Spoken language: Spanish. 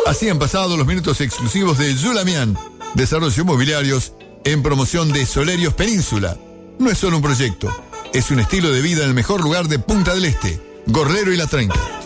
Así han pasado los minutos exclusivos de Yulamian, Desarrollo Inmobiliarios, en promoción de Solerios Península. No es solo un proyecto, es un estilo de vida en el mejor lugar de Punta del Este, Gorlero y La 30.